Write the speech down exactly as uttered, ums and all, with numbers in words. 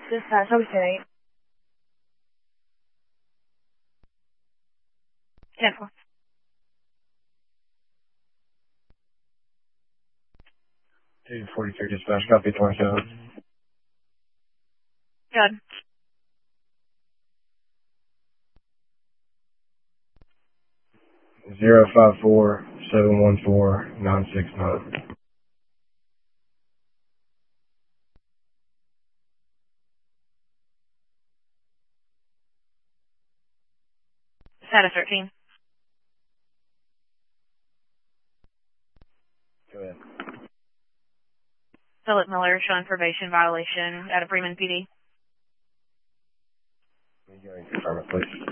Dispatch, okay. ten four. two forty-three dispatch, copy twenty-seven. Good. Zero five four seven one four nine six nine. Status thirteen. Go ahead. Philip Miller showing probation violation out of Bremen P D. Can you go ahead and confirm it, please?